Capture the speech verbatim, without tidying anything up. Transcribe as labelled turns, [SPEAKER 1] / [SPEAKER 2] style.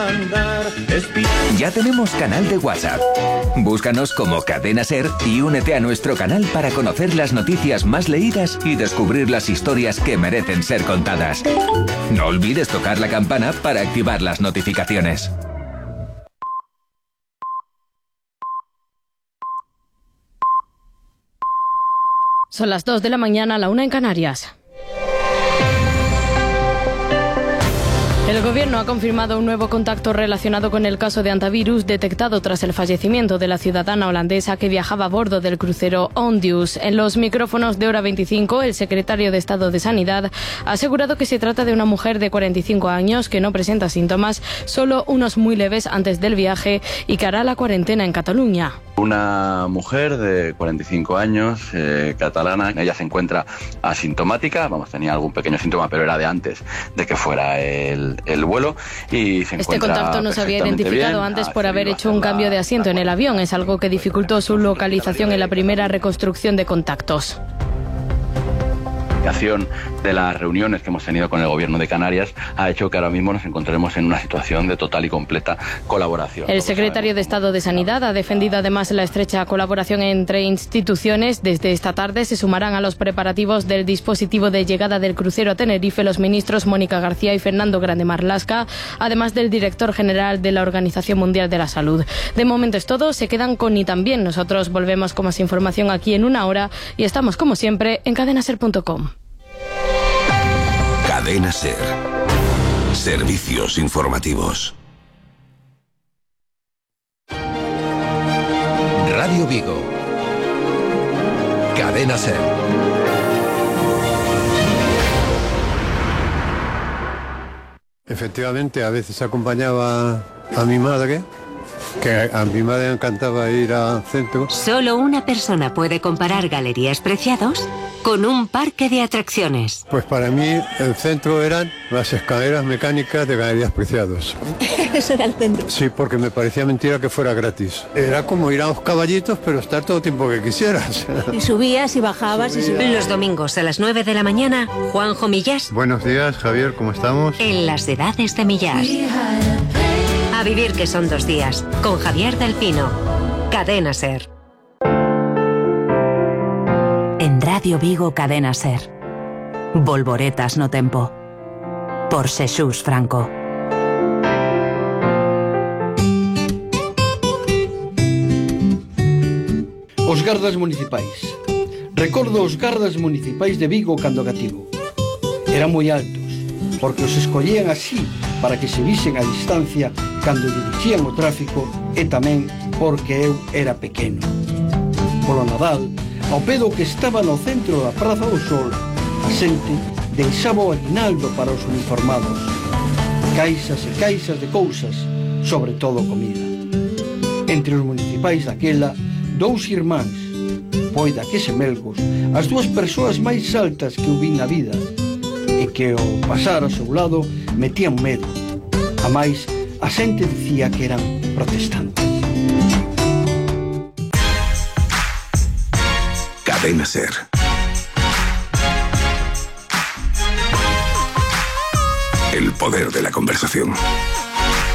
[SPEAKER 1] Ya tenemos canal de WhatsApp. Búscanos como Cadena Ser y únete a nuestro canal para conocer las noticias más leídas y descubrir las historias que merecen ser contadas. No olvides tocar la campana para activar las notificaciones.
[SPEAKER 2] Son las dos de la mañana, la una en Canarias. El Gobierno ha confirmado un nuevo contacto relacionado con el caso de hantavirus detectado tras el fallecimiento de la ciudadana holandesa que viajaba a bordo del crucero Ondius. En los micrófonos de Hora veinticinco, el secretario de Estado de Sanidad ha asegurado que se trata de una mujer de cuarenta y cinco años que no presenta síntomas, solo unos muy leves antes del viaje y que hará la cuarentena en Cataluña.
[SPEAKER 3] Una mujer de cuarenta y cinco años, eh, catalana, ella se encuentra asintomática, vamos, tenía algún pequeño síntoma, pero era de antes de que fuera el, el vuelo y se
[SPEAKER 2] Este contacto no se había identificado bien. antes por haber hecho un cambio de asiento en el avión, es algo que dificultó su localización en la primera reconstrucción de contactos.
[SPEAKER 3] De las reuniones que hemos tenido con el Gobierno de Canarias ha hecho que ahora mismo nos encontremos en una situación de total y completa colaboración.
[SPEAKER 2] El secretario de Estado de Sanidad ha defendido además la estrecha colaboración entre instituciones. Desde esta tarde se sumarán a los preparativos del dispositivo de llegada del crucero a Tenerife los ministros Mónica García y Fernando Grande Marlaska, además del director general de la Organización Mundial de la Salud. De momento es todo, se quedan con Y También. Nosotros volvemos con más información aquí en una hora y estamos como siempre en cadena ser punto com.
[SPEAKER 4] Cadena Ser. Servicios informativos. Radio Vigo. Cadena Ser.
[SPEAKER 5] Efectivamente, a veces acompañaba a mi madre, que a mi madre le encantaba ir al centro.
[SPEAKER 6] Solo una persona puede comparar Galerías Preciados con un parque de atracciones.
[SPEAKER 5] Pues para mí el centro eran las escaleras mecánicas de Galerías Preciados.
[SPEAKER 7] Eso era el centro.
[SPEAKER 5] Sí, porque me parecía mentira que fuera gratis. Era como ir a los caballitos, pero estar todo el tiempo que quisieras.
[SPEAKER 7] Y subías y bajabas y subías.
[SPEAKER 6] Los domingos a las nueve de la mañana, Juanjo Millás.
[SPEAKER 5] Buenos días, Javier, ¿cómo estamos?
[SPEAKER 6] En las edades de Millás. A vivir que son dos días, con Javier del Pino. Cadena Ser. En Radio Vigo, Cadena Ser. Volvoretas no tempo. Por Xesús Franco.
[SPEAKER 8] Os gardas municipais. Recordo os gardas municipais de Vigo cando cativo. Eran moi altos, porque os escollían así para que se visen a distancia cando dirixían o tráfico e tamén porque eu era pequeno. Polo Nadal, ao pedo que estaba no centro da Praza do Sol, a xente deixaba o aguinaldo para os uniformados. Caixas e caixas de cousas, sobre todo comida. Entre os municipais daquela, dous irmáns, poida que semelgos, as dúas persoas máis altas que eu vi na vida, e que ao pasar ao seu lado metían medo. A máis, a xente dicía que eran protestantes.
[SPEAKER 4] Cadena Ser. El poder de la conversación.